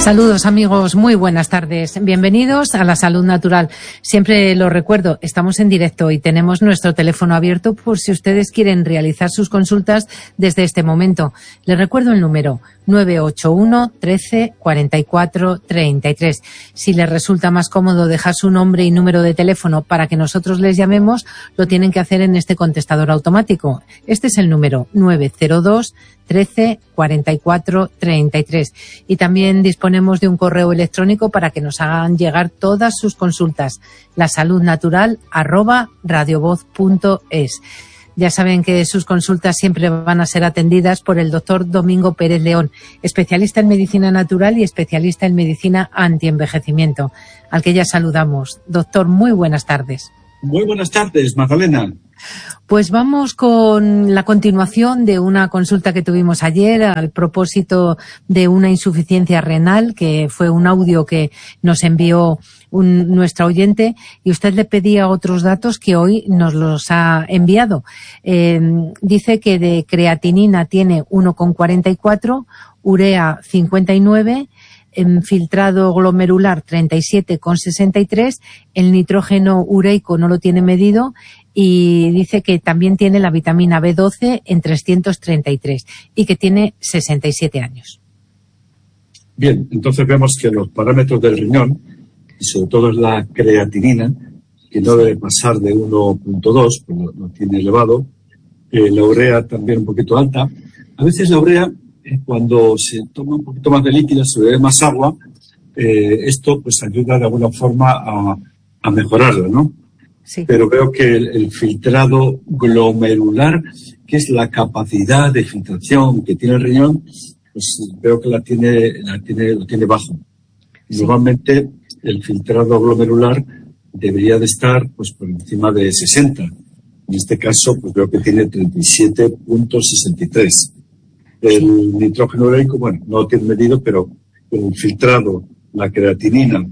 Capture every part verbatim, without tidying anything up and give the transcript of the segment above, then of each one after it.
Saludos amigos, muy buenas tardes. Bienvenidos a La Salud Natural. Siempre lo recuerdo, estamos en directo y tenemos nuestro teléfono abierto por si ustedes quieren realizar sus consultas desde este momento. Les recuerdo el número nueve ocho uno, trece, cuarenta y cuatro, treinta y tres. Si les resulta más cómodo dejar su nombre y número de teléfono para que nosotros les llamemos, lo tienen que hacer en este contestador automático. Este es el número nueve cero dos, trece, cuarenta y cuatro, treinta y tres. Y también disponemos de un correo electrónico para que nos hagan llegar todas sus consultas. lasaludnatural arroba radiovoz punto es. Ya saben que sus consultas siempre van a ser atendidas por el doctor Domingo Pérez León, especialista en medicina natural y especialista en medicina antienvejecimiento, al que ya saludamos. Doctor, muy buenas tardes. Muy buenas tardes, Magdalena. Pues vamos con la continuación de una consulta que tuvimos ayer al propósito de una insuficiencia renal, que fue un audio que nos envió un, nuestra oyente, y usted le pedía otros datos que hoy nos los ha enviado. Eh, dice que de creatinina tiene uno coma cuarenta y cuatro, urea cincuenta y nueve, en filtrado glomerular treinta y siete coma sesenta y tres, el nitrógeno ureico no lo tiene medido y dice que también tiene la vitamina B doce en trescientos treinta y tres y que tiene sesenta y siete años. Bien, entonces vemos que los parámetros del riñón, y sobre todo es la creatinina, que no debe pasar de uno punto dos, pues lo, lo tiene elevado, eh, la urea también un poquito alta. A veces la urea, eh, cuando se toma un poquito más de líquida, se bebe más agua, eh, esto pues ayuda de alguna forma a, a mejorarla, ¿no? Sí. Pero veo que el, el filtrado glomerular, que es la capacidad de filtración que tiene el riñón, pues veo que la tiene, la tiene, lo tiene bajo. Sí. Normalmente el filtrado glomerular debería de estar pues por encima de sesenta. En este caso, pues veo que tiene treinta y siete punto sesenta y tres. El sí. nitrógeno ureico, bueno, no lo tiene medido, pero con el filtrado, la creatinina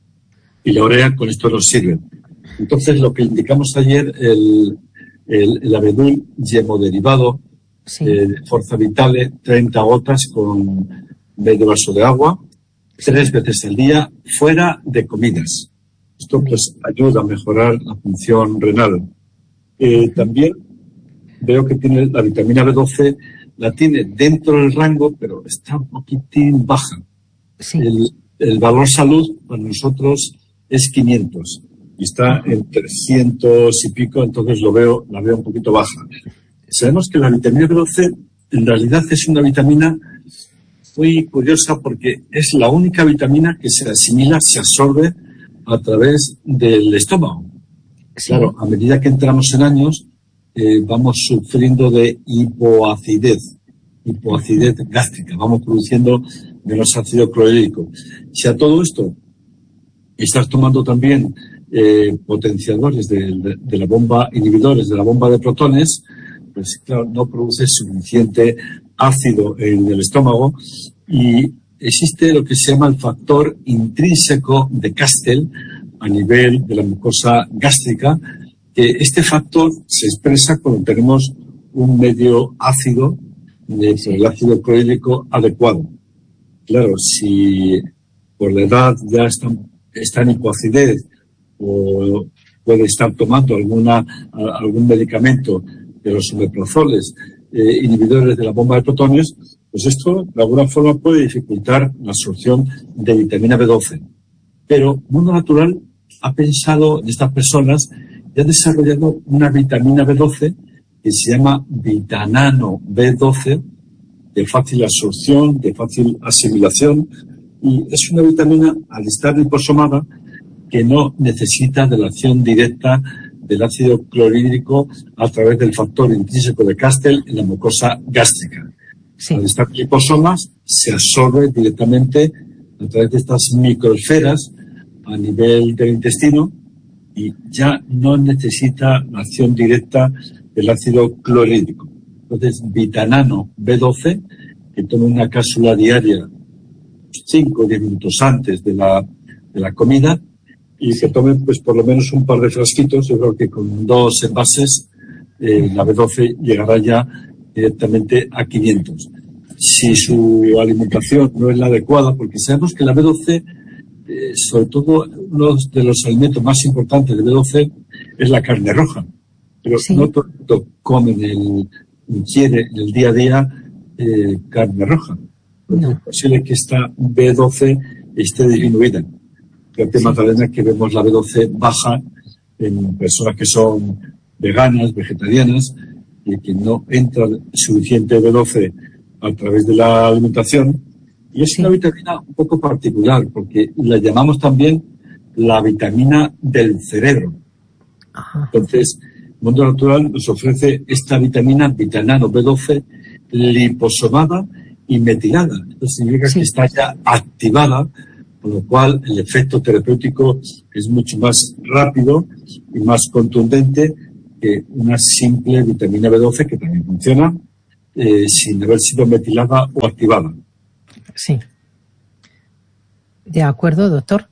y la urea, con esto nos sirven. Entonces, lo que indicamos ayer, el, el, el abedul hemodiderivado, sí. eh, Forza Vitale, treinta gotas con medio vaso de agua, sí. tres veces al día, fuera de comidas. Esto pues ayuda a mejorar la función renal. Eh, también veo que tiene la vitamina B doce, la tiene dentro del rango, pero está un poquitín baja. Sí. El, el valor salud para nosotros es quinientos. Y está en trescientos y pico, entonces lo veo, la veo un poquito baja. Sabemos que la vitamina B doce en realidad es una vitamina muy curiosa porque es la única vitamina que se asimila, se absorbe a través del estómago. Sí. Claro, a medida que entramos en años, eh, vamos sufriendo de hipoacidez, hipoacidez gástrica, vamos produciendo menos ácido clorhídrico. Si a todo esto estás tomando también Eh, potenciadores de, de, de la bomba, inhibidores de la bomba de protones, pues claro, no produce suficiente ácido en el estómago y existe lo que se llama el factor intrínseco de Castell a nivel de la mucosa gástrica, que este factor se expresa cuando tenemos un medio ácido, de, el ácido clorhídrico adecuado. Claro, si por la edad ya están, está en hipoacidez o puede estar tomando alguna algún medicamento de los omeprazoles, eh, inhibidores de la bomba de protones, pues esto de alguna forma puede dificultar la absorción de vitamina B doce. Pero Mundo Natural ha pensado en estas personas y ha desarrollado una vitamina B doce que se llama Vitanano B doce, de fácil absorción, de fácil asimilación, y es una vitamina, al estar liposomada, que no necesita de la acción directa del ácido clorhídrico a través del factor intrínseco de Castell en la mucosa gástrica. Sí. Al estar liposomas, se absorbe directamente a través de estas microesferas a nivel del intestino y ya no necesita la acción directa del ácido clorhídrico. Entonces, Vitanano B doce, que tome una cápsula diaria cinco o diez minutos antes de la, de la comida, y que tomen pues por lo menos un par de frasquitos. Yo creo que con dos envases eh, la B doce llegará ya directamente a quinientos. si su alimentación no es la adecuada, porque sabemos que la B doce, eh, sobre todo uno de los alimentos más importantes de B doce es la carne roja, pero sí. no todo el mundo come en el, ingiere en el día a día eh, carne roja. No. Es posible que esta B doce esté disminuida. El tema sí. también es que vemos la B doce baja en personas que son veganas, vegetarianas, y que no entra suficiente B doce a través de la alimentación. Y es sí. una vitamina un poco particular, porque la llamamos también la vitamina del cerebro. Ajá. Entonces, Mundo Natural nos ofrece esta vitamina, vitanano B doce, liposomada y metilada. Esto significa sí. que está ya activada, con lo cual el efecto terapéutico es mucho más rápido y más contundente que una simple vitamina B doce, que también funciona eh, sin haber sido metilada o activada. Sí. De acuerdo, doctor.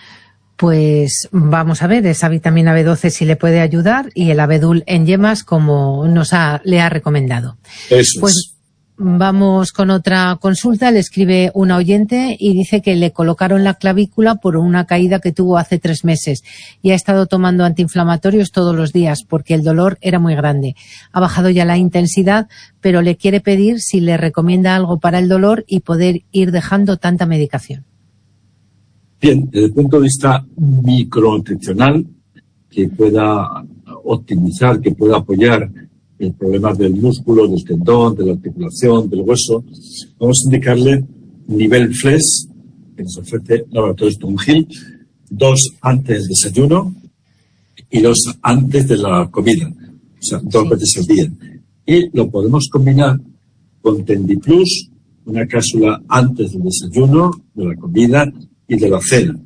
Pues vamos a ver esa vitamina B doce si le puede ayudar, y el abedul en yemas como nos ha, le ha recomendado. Eso pues, es. Vamos con otra consulta. Le escribe una oyente y dice que le colocaron la clavícula por una caída que tuvo hace tres meses y ha estado tomando antiinflamatorios todos los días porque el dolor era muy grande. Ha bajado ya la intensidad, pero le quiere pedir si le recomienda algo para el dolor y poder ir dejando tanta medicación. Bien, desde el punto de vista micronutricional, que pueda optimizar, que pueda apoyar el problema del músculo, del tendón, de la articulación, del hueso, vamos a indicarle nivel F L E S, que nos ofrece Laboratorio Stone Hill, dos antes del desayuno y dos antes de la comida, o sea, dos sí. veces al día. Y lo podemos combinar con Tendiplus, una cápsula antes del desayuno, de la comida y de la cena.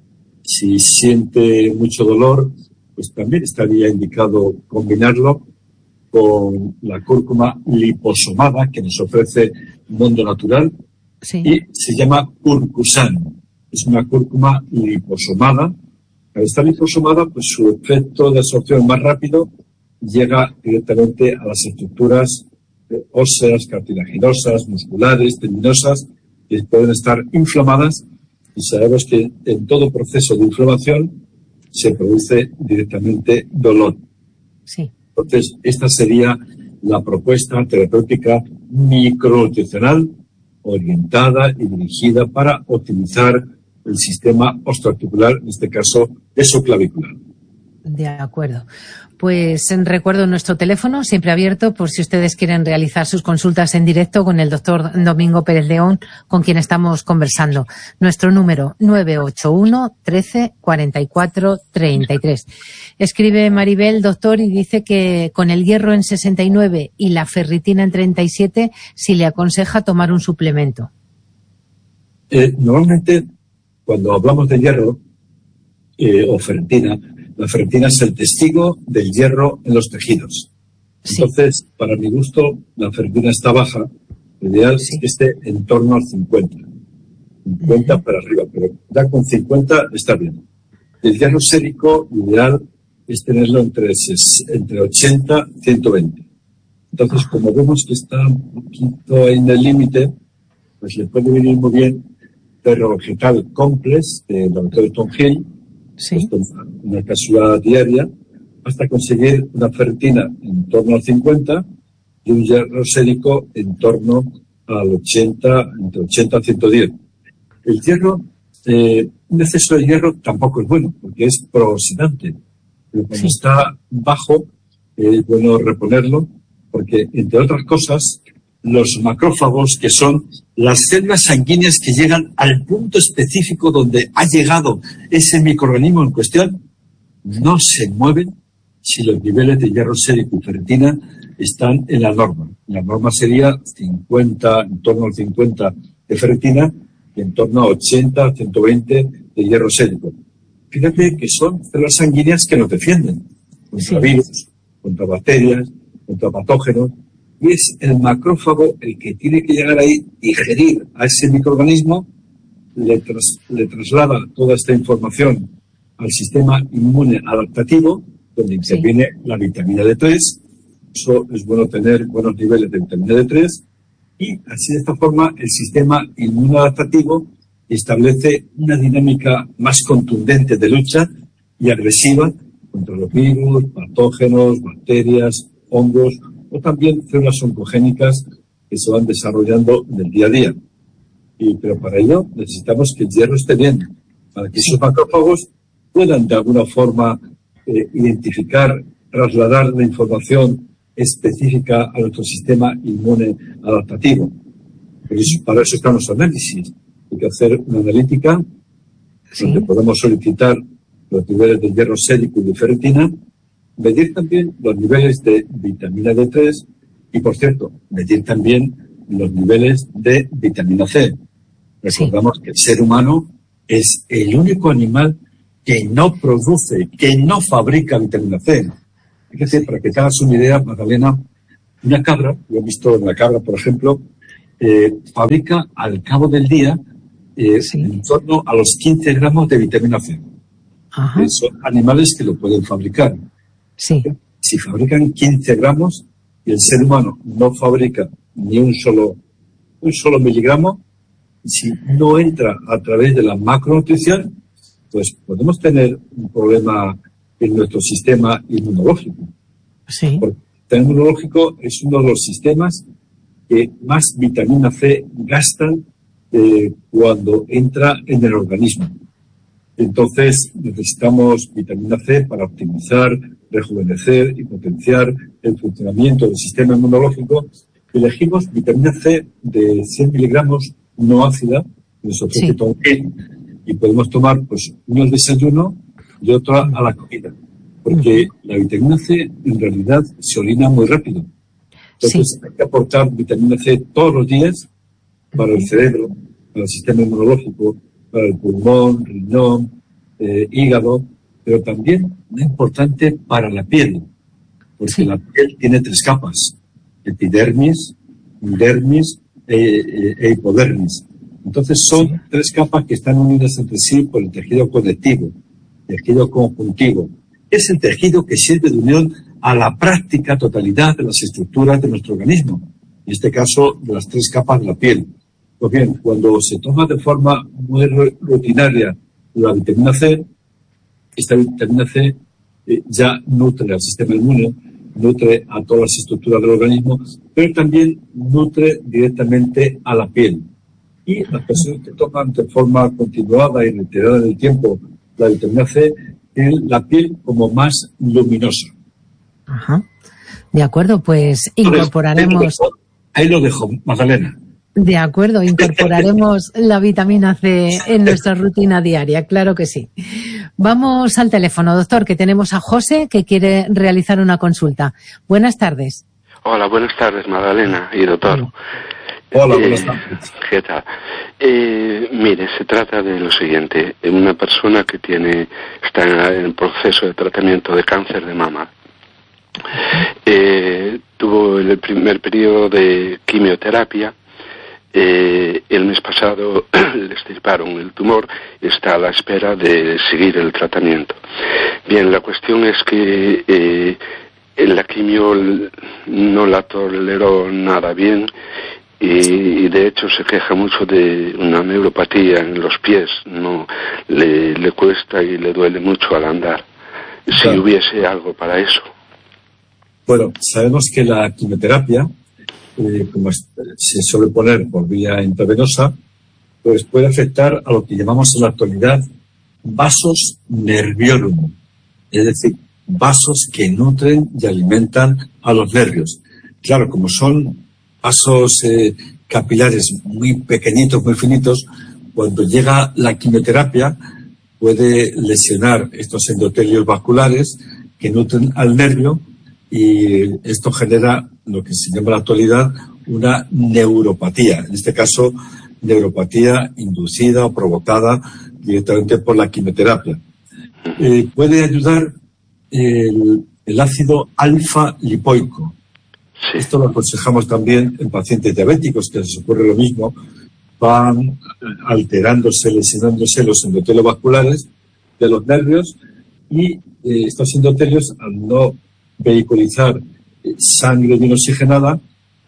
Si siente mucho dolor, pues también estaría indicado combinarlo con la cúrcuma liposomada que nos ofrece Mundo Natural sí. y se llama Curcusan. Es una cúrcuma liposomada. Al estar liposomada, pues su efecto de absorción es más rápido, llega directamente a las estructuras óseas, cartilaginosas, musculares, tendinosas, que pueden estar inflamadas, y sabemos que en todo proceso de inflamación se produce directamente dolor. Sí. Entonces, esta sería la propuesta terapéutica micronutricional orientada y dirigida para optimizar el sistema osteoarticular, en este caso, esoclavicular. De acuerdo. Pues recuerdo nuestro teléfono, siempre abierto, por si ustedes quieren realizar sus consultas en directo con el doctor Domingo Pérez León, con quien estamos conversando. Nuestro número nueve ocho uno, trece, cuarenta y cuatro, treinta y tres. Escribe Maribel, doctor, y dice que con el hierro en sesenta y nueve y la ferritina en treinta y siete, si le aconseja tomar un suplemento. Eh, normalmente, cuando hablamos de hierro eh, o ferritina, la ferritina es el testigo del hierro en los tejidos. Sí. Entonces, para mi gusto, la ferritina está baja. Lo ideal sí. es que esté en torno al cincuenta. cincuenta uh-huh. para arriba, pero ya con cincuenta está bien. El hierro sérico, lo ideal es tenerlo entre, entre ochenta y ciento veinte. Entonces, como vemos que está un poquito en el límite, pues le puede venir muy bien Perro Vegetal Complex de Laboratorio Stone Hill, sí. una cápsula diaria, hasta conseguir una ferritina en torno al cincuenta y un hierro sérico en torno al ochenta, entre ochenta a ciento diez. El hierro, eh, un exceso de hierro tampoco es bueno, porque es prooxidante. Pero cuando sí. está bajo, eh, es bueno reponerlo, porque, entre otras cosas, los macrófagos, que son las células sanguíneas que llegan al punto específico donde ha llegado ese microorganismo en cuestión, no se mueven si los niveles de hierro sérico y ferritina están en la norma. La norma sería cincuenta, en torno al cincuenta de ferritina y en torno a ochenta, ciento veinte de hierro sérico. Fíjate que son células sanguíneas que nos defienden contra sí. virus, contra bacterias, contra patógenos. Y es el macrófago el que tiene que llegar ahí, digerir a ese microorganismo, le, tras, le traslada toda esta información al sistema inmune adaptativo, donde interviene sí. la vitamina D tres. Eso es bueno tener buenos niveles de vitamina D tres. Y así, de esta forma, el sistema inmunolactativo establece una dinámica más contundente de lucha y agresiva contra los virus, patógenos, bacterias, hongos o también células oncogénicas que se van desarrollando en el día a día. Y, pero para ello necesitamos que el hierro esté bien, para que esos macrófagos puedan de alguna forma eh, identificar, trasladar la información específica a nuestro sistema inmune adaptativo. Por eso, para eso están los análisis. Hay que hacer una analítica sí. donde podemos solicitar los niveles de hierro sérico y de ferritina, medir también los niveles de vitamina D tres y, por cierto, medir también los niveles de vitamina C. Recordamos sí. que el ser humano es el único animal que no produce, que no fabrica vitamina C. Fíjese, para que te hagas una idea, Magdalena, una cabra, lo he visto en la cabra, por ejemplo, eh, fabrica al cabo del día eh, sí. en torno a los quince gramos de vitamina C. Eh, son animales que lo pueden fabricar. Sí. Si fabrican quince gramos y el ser humano no fabrica ni un solo, un solo miligramo, si no entra a través de la macronutrición, pues podemos tener un problema en nuestro sistema inmunológico. Sí. Porque el sistema inmunológico es uno de los sistemas que más vitamina C gastan eh, cuando entra en el organismo. Entonces necesitamos vitamina C para optimizar, rejuvenecer y potenciar el funcionamiento del sistema inmunológico. Elegimos vitamina C de cien miligramos no ácida, que nos ofrece sí. todo el y podemos tomar pues uno al desayuno y otro a la comida, porque uh-huh. la vitamina C en realidad se orina muy rápido. Entonces sí. hay que aportar vitamina C todos los días para el cerebro, para el sistema inmunológico, para el pulmón, riñón, eh, hígado, pero también muy importante para la piel, porque sí. la piel tiene tres capas: epidermis, dermis e, e, e hipodermis. Entonces son sí. tres capas que están unidas entre sí por el tejido conectivo, tejido conjuntivo. Es el tejido que sirve de unión a la práctica totalidad de las estructuras de nuestro organismo, en este caso de las tres capas de la piel. Pues bien, cuando se toma de forma muy rutinaria la vitamina C, esta vitamina C eh, ya nutre al sistema inmune, nutre a todas las estructuras del organismo, pero también nutre directamente a la piel. Y las personas que toman de forma continuada y reiterada en el tiempo la vitamina C tienen la piel como más luminosa. Ajá. De acuerdo, pues incorporaremos... Ahí lo dejo, Magdalena. De acuerdo, incorporaremos la vitamina C en nuestra rutina diaria, claro que sí. Vamos al teléfono, doctor, que tenemos a José que quiere realizar una consulta. Buenas tardes. Hola, buenas tardes, Magdalena y doctor. Hola, Hola buenas eh, tardes. ¿Qué tal? Eh, mire, se trata de lo siguiente. Una persona que tiene está en el proceso de tratamiento de cáncer de mama. Eh, tuvo el primer periodo de quimioterapia. Eh, el mes pasado le extirparon el tumor y está a la espera de seguir el tratamiento. Bien, la cuestión es que eh, la quimio no la toleró nada bien y, y de hecho se queja mucho de una neuropatía en los pies, no le, le cuesta y le duele mucho al andar. Si claro. hubiese algo para eso. Bueno, sabemos que la quimioterapia, Eh, como se suele poner por vía intravenosa, pues puede afectar a lo que llamamos en la actualidad vasos nerviorum, es decir, vasos que nutren y alimentan a los nervios. Claro, como son vasos eh, capilares muy pequeñitos, muy finitos, cuando llega la quimioterapia puede lesionar estos endotelios vasculares que nutren al nervio y esto genera lo que se llama en la actualidad una neuropatía, en este caso neuropatía inducida o provocada directamente por la quimioterapia. Eh, puede ayudar el, el ácido alfa-lipoico. Sí. Esto lo aconsejamos también en pacientes diabéticos, que les ocurre lo mismo, van alterándose, lesionándose los endotelios vasculares de los nervios y eh, estos endotelios, al no vehiculizar sangre bien oxigenada,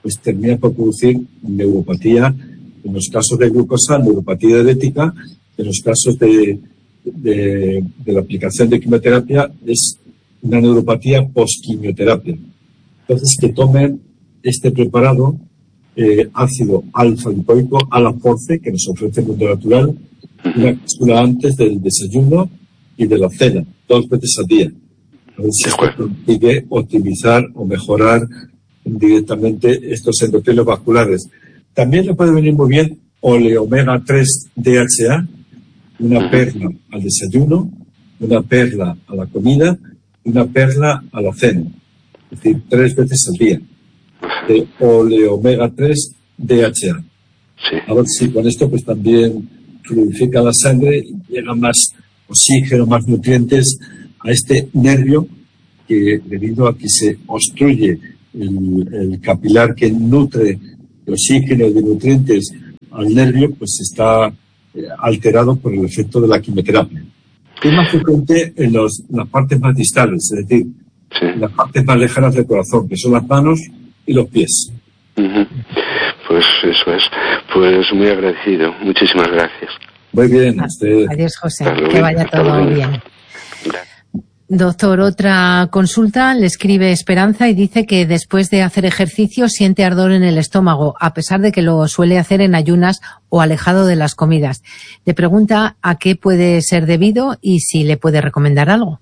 pues termina por producir neuropatía, en los casos de glucosa, neuropatía diabética, en los casos de, de, de la aplicación de quimioterapia es una neuropatía post-quimioterapia. Entonces, que tomen este preparado, eh, ácido alfa-lipoico, Alaforce, que nos ofrece el mundo natural, una cápsula antes del desayuno y de la cena, dos veces al día. A ver si esto consigue optimizar o mejorar directamente estos endothelios vasculares. También le puede venir muy bien oleomega tres D H A, una perla al desayuno, una perla a la comida y una perla a la cena. Es decir, tres veces al día. De oleomega tres D H A. Sí. A ver si con esto pues también fluidifica la sangre y llega más oxígeno, más nutrientes a este nervio que, debido a que se obstruye el, el capilar que nutre de oxígeno y de nutrientes al nervio, pues está eh, alterado por el efecto de la quimioterapia. Es más frecuente en los, las partes más distales, es decir, sí. las partes más lejanas del corazón, que son las manos y los pies. Uh-huh. Pues eso es. Pues muy agradecido. Muchísimas gracias. Muy bien. Usted... Adiós, José. Hasta que vaya hasta todo luego. bien. Gracias. Doctor, otra consulta. Le escribe Esperanza y dice que después de hacer ejercicio siente ardor en el estómago, a pesar de que lo suele hacer en ayunas o alejado de las comidas. Le pregunta a qué puede ser debido y si le puede recomendar algo.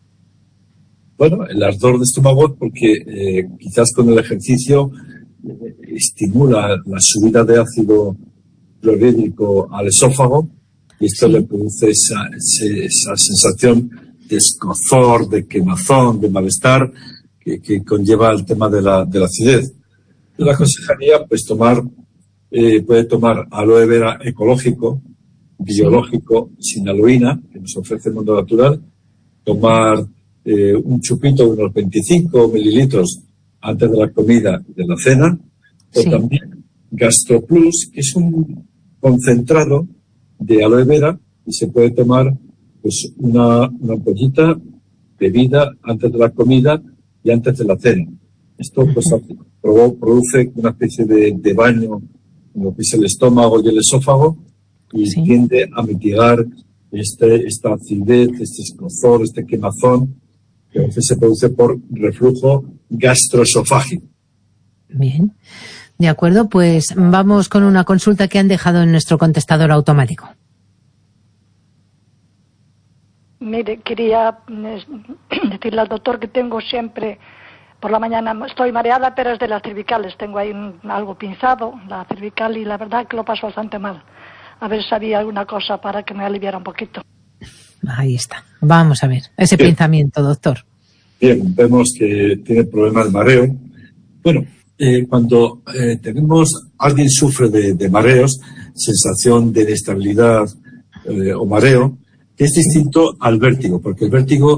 Bueno, el ardor de estómago, porque eh, quizás con el ejercicio eh, estimula la subida de ácido clorhídrico al esófago y esto sí. le produce esa, esa sensación de escozor, de quemazón, de malestar que, que conlleva el tema de la, de la acidez. Yo le aconsejaría pues tomar, eh, puede tomar aloe vera ecológico, biológico, sí. sin aloína, que nos ofrece el mundo natural, tomar eh, un chupito de unos veinticinco mililitros antes de la comida y de la cena, o sí. también GastroPlus, que es un concentrado de aloe vera y se puede tomar pues una, una ampollita bebida antes de la comida y antes de la cena. Esto pues uh-huh. produce una especie de, de baño en lo que es el estómago y el esófago y sí. tiende a mitigar este, esta acidez, este escozor, este quemazón que a veces se produce por reflujo gastroesofágico. Bien. De acuerdo, pues vamos con una consulta que han dejado en nuestro contestador automático. Mire, quería decirle al doctor que tengo siempre, por la mañana estoy mareada, pero es de las cervicales. Tengo ahí un, algo pinzado, la cervical, y la verdad que lo paso bastante mal. A ver si había alguna cosa para que me aliviara un poquito. Ahí está. Vamos a ver ese Bien. pinzamiento, doctor. Bien, vemos que tiene problemas de mareo. Bueno, eh, cuando eh, tenemos, alguien sufre de, de mareos, sensación de inestabilidad eh, o mareo, que es distinto al vértigo, porque el vértigo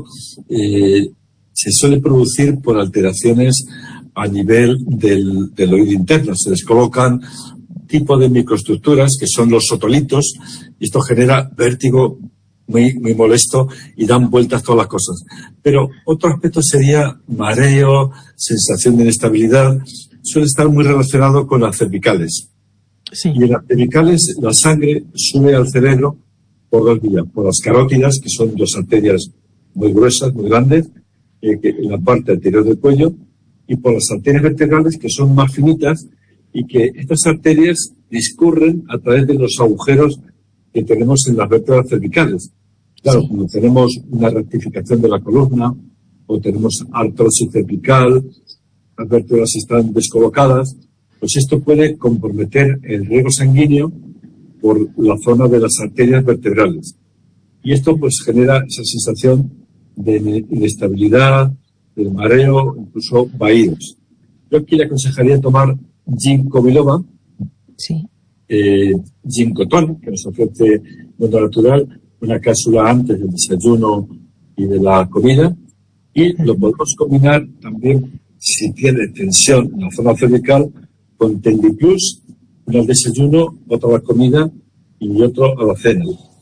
eh, se suele producir por alteraciones a nivel del, del oído interno. Se les colocan tipo de microestructuras que son los otolitos y esto genera vértigo muy, muy molesto y dan vueltas todas las cosas. Pero otro aspecto sería mareo, sensación de inestabilidad, suele estar muy relacionado con las cervicales. Sí. Y en las cervicales la sangre sube al cerebro por dos vías, por las carótidas, que son dos arterias muy gruesas, muy grandes, eh, que en la parte anterior del cuello, y por las arterias vertebrales, que son más finitas, y que estas arterias discurren a través de los agujeros que tenemos en las vértebras cervicales. Claro, sí. cuando tenemos una rectificación de la columna, o tenemos artrosis cervical, las vértebras están descolocadas, pues esto puede comprometer el riego sanguíneo por la zona de las arterias vertebrales. Y esto pues genera esa sensación de inestabilidad, de mareo, incluso vaídos. Yo aquí le aconsejaría tomar ginkgo biloba, sí. eh, ginkgotón, que nos ofrece mundo natural, una cápsula antes del desayuno y de la comida, y uh-huh. lo podemos combinar también, si tiene tensión en la zona cervical, con Tendiplus, uno al desayuno, otro a la comida y otro a la cena.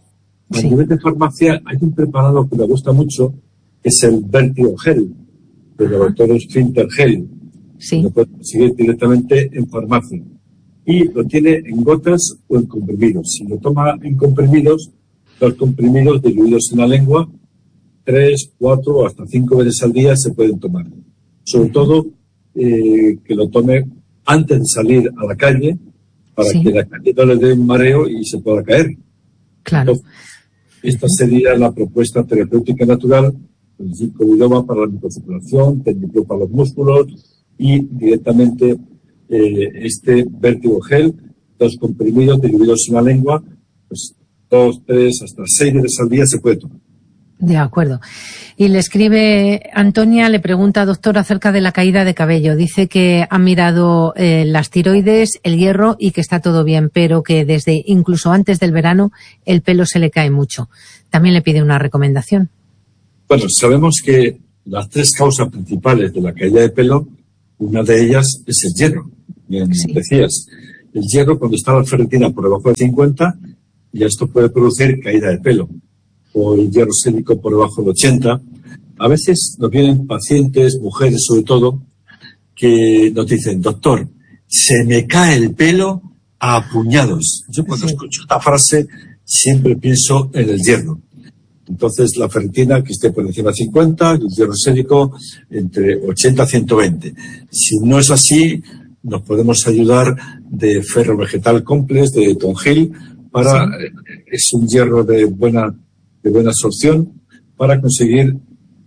A sí. nivel de farmacia hay un preparado que me gusta mucho, que es el Vertigo Gel, del laboratorio Sprinter Gel. Sí. Lo puede conseguir directamente en farmacia. Y lo tiene en gotas o en comprimidos. Si lo toma en comprimidos, los comprimidos diluidos en la lengua, tres, cuatro o hasta cinco veces al día se pueden tomar. Sobre todo, eh, que lo tome antes de salir a la calle, para sí. que la calle no le dé un mareo y se pueda caer. Claro. Entonces, esta sería la propuesta terapéutica natural, el ginkgo biloba para la microcirculación, tendiplo para los músculos y directamente eh, este vértigo gel, dos comprimidos diluidos en la lengua, pues dos, tres, hasta seis veces al día se puede tomar. De acuerdo. Y le escribe Antonia, le pregunta, doctor, acerca de la caída de cabello. Dice que ha mirado eh, las tiroides, el hierro y que está todo bien, pero que desde incluso antes del verano el pelo se le cae mucho. También le pide una recomendación. Bueno, sabemos que las tres causas principales de la caída de pelo, una de ellas es el hierro. Bien sí. decías, el hierro cuando está la ferritina por debajo de cincuenta, y esto puede producir caída de pelo. O el hierro sénico por debajo de ochenta. A veces nos vienen pacientes, mujeres sobre todo, que nos dicen, doctor, se me cae el pelo a puñados. Yo cuando sí. escucho esta frase siempre pienso en el hierro. Entonces la ferritina que esté por encima de cincuenta, el hierro sénico entre ochenta a ciento veinte. Si no es así, nos podemos ayudar de ferro vegetal complex, de Tongil, para, sí. es un hierro de buena de buena absorción para conseguir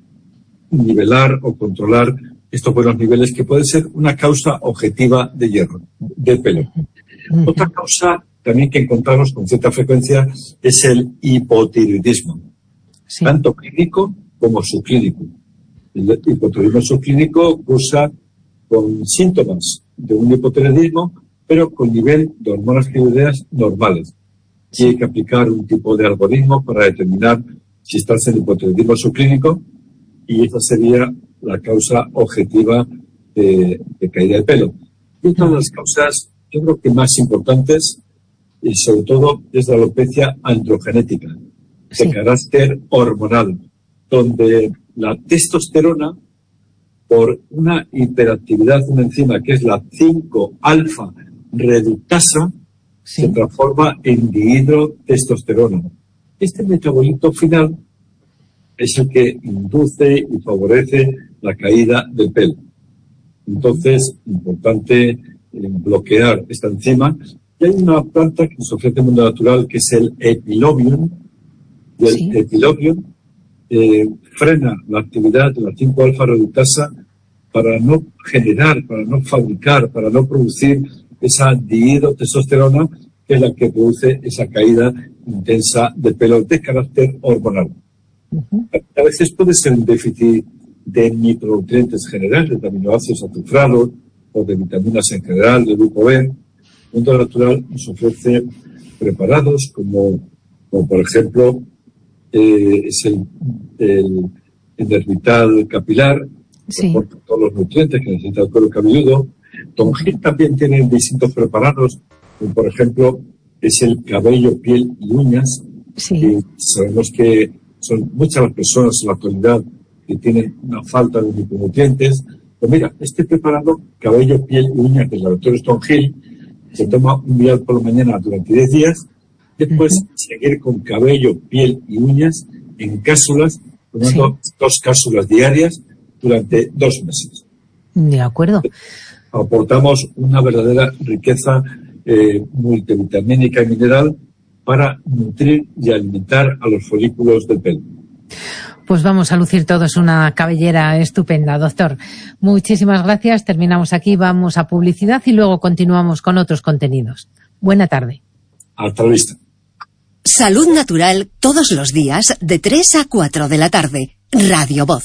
nivelar o controlar estos buenos niveles que pueden ser una causa objetiva de hierro, de pelo. Uh-huh. Otra causa también que encontramos con cierta frecuencia es el hipotiroidismo, sí. tanto clínico como subclínico. El hipotiroidismo subclínico cursa con síntomas de un hipotiroidismo, pero con nivel de hormonas tiroideas normales. Sí. Y hay que aplicar un tipo de algoritmo para determinar si estás en hipotiroidismo subclínico, y esa sería la causa objetiva de, de caída de pelo. Y otra de las causas, yo creo que más importantes, y sobre todo es la alopecia androgenética, sí. de carácter hormonal, donde la testosterona, por una hiperactividad de una enzima que es la cinco alfa reductasa, sí. se transforma en dihidrotestosterona. Este metabolito final es el que induce y favorece la caída del pelo. Entonces, importante bloquear esta enzima. Y hay una planta que nos ofrece el mundo natural, que es el epilobium. Y el sí. epilobium eh, frena la actividad de la cinco alfa reductasa para no generar, para no fabricar, para no producir esa dihidrotestosterona, que es la que produce esa caída intensa de pelo de carácter hormonal. Uh-huh. A veces puede ser un déficit de micronutrientes generales, de aminoácidos azufrados o de vitaminas en general, de grupo B. El mundo natural nos ofrece preparados como, como por ejemplo, eh, es el, el, el Nervital capilar, sí. que aporta todos los nutrientes que necesita el cuero cabelludo. Tongil también tiene distintos preparados, como por ejemplo es el cabello, piel y uñas. Sí. Y sabemos que son muchas las personas en la actualidad que tienen una falta de micronutrientes. Pues mira, este preparado, cabello, piel y uñas del laboratorio Tongil, se toma un día por la mañana durante diez días, después uh-huh. seguir con cabello, piel y uñas en cápsulas, tomando sí. dos cápsulas diarias durante dos meses. De acuerdo. Aportamos una verdadera riqueza eh, multivitamínica y mineral para nutrir y alimentar a los folículos del pelo. Pues vamos a lucir todos una cabellera estupenda, doctor. Muchísimas gracias. Terminamos aquí, vamos a publicidad y luego continuamos con otros contenidos. Buena tarde. Hasta la vista. Salud Natural todos los días de tres a cuatro de la tarde. Radio Voz.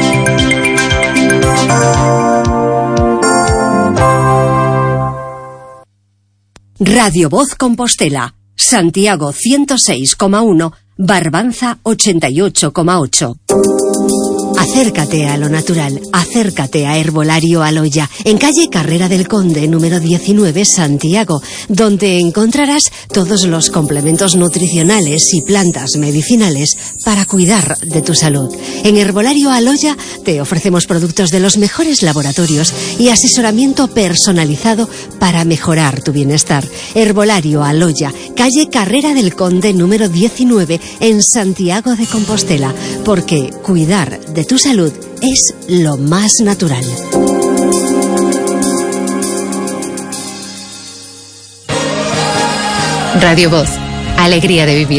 Radio Voz Compostela. Santiago ciento seis coma uno, Barbanza ochenta y ocho coma ocho. Acércate a lo natural, acércate a Herbolario Aloya, en calle Carrera del Conde, número diecinueve, Santiago, donde encontrarás todos los complementos nutricionales y plantas medicinales para cuidar de tu salud. En Herbolario Aloya te ofrecemos productos de los mejores laboratorios y asesoramiento personalizado para mejorar tu bienestar. Herbolario Aloya, calle Carrera del Conde, número diecinueve, en Santiago de Compostela, porque cuidar de tu salud es lo más natural. Radio Voz, alegría de vivir.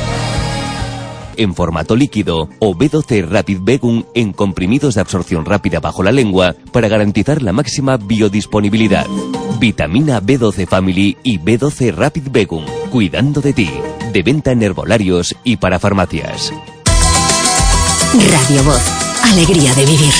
En formato líquido o B doce Rapid Begum en comprimidos de absorción rápida bajo la lengua para garantizar la máxima biodisponibilidad. Vitamina B doce Family y B doce Rapid Begum, cuidando de ti. De venta en herbolarios y para farmacias. Radio Voz, alegría de vivir.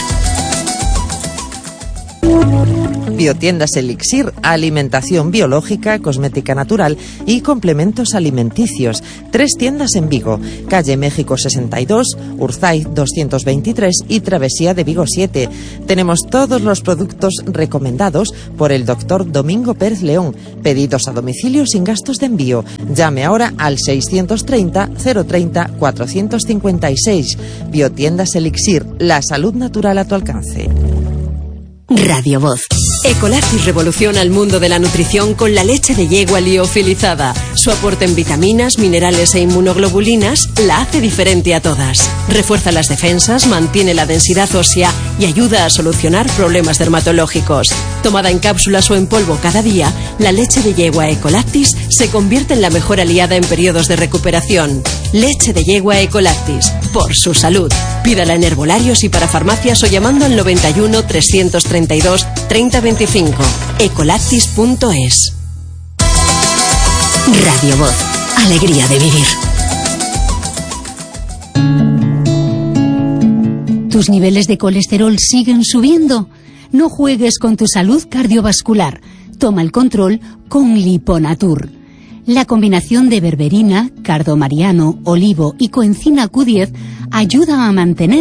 Biotiendas Elixir, alimentación biológica, cosmética natural y complementos alimenticios. Tres tiendas en Vigo, calle México sesenta y dos, Urzaiz doscientos veintitrés y Travesía de Vigo siete. Tenemos todos los productos recomendados por el doctor Domingo Pérez León. Pedidos a domicilio sin gastos de envío. Llame ahora al seiscientos treinta, cero treinta, cuatrocientos cincuenta y seis. Biotiendas Elixir, la salud natural a tu alcance. Radio Voz. Ecolactis revoluciona el mundo de la nutrición con la leche de yegua liofilizada. Su aporte en vitaminas, minerales e inmunoglobulinas la hace diferente a todas. Refuerza las defensas, mantiene la densidad ósea y ayuda a solucionar problemas dermatológicos. Tomada en cápsulas o en polvo cada día, la leche de yegua Ecolactis se convierte en la mejor aliada en periodos de recuperación. Leche de yegua Ecolactis, por su salud. Pídala en herbolarios y para farmacias o llamando al noventa y uno, trescientos treinta y dos, treinta veinticinco. ecolactis punto es. Radio Voz, alegría de vivir. ¿Tus niveles de colesterol siguen subiendo? No juegues con tu salud cardiovascular. Toma el control con Liponatur. La combinación de berberina, cardomariano, olivo y coenzima Q diez ayuda a mantener